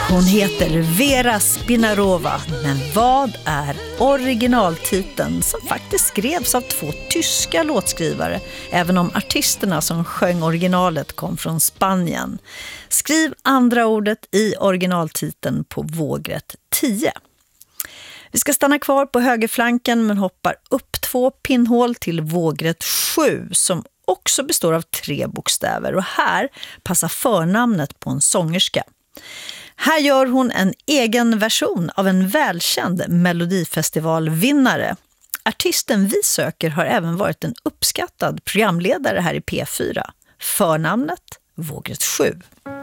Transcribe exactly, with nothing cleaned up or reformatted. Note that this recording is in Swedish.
Hon heter Vera Spinarova, men vad är originaltiteln som faktiskt skrevs av två tyska låtskrivare, även om artisterna som sjöng originalet kom från Spanien? Skriv andra ordet i originaltiteln på vågrätt tio. Vi ska stanna kvar på högerflanken men hoppar upp två pinnhål till vågrätt sju som också består av tre bokstäver, och här passar förnamnet på en sångerska. Här gör hon en egen version av en välkänd Melodifestivalvinnare. Artisten vi söker har även varit en uppskattad programledare här i P fyra. Förnamnet vågrätt sju.